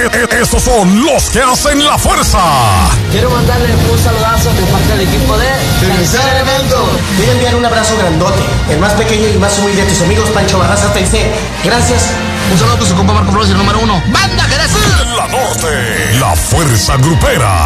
Estos son los que hacen la fuerza. Quiero mandarle un saludazo de parte del equipo de Tercer Elemento. Quiero enviar un abrazo grandote, el más pequeño y más humilde de tus amigos Pancho Barraza TC. Gracias. Un saludo a su compa Marco Flores, el número 1. ¡Banda Jerez! La Norte, la fuerza grupera.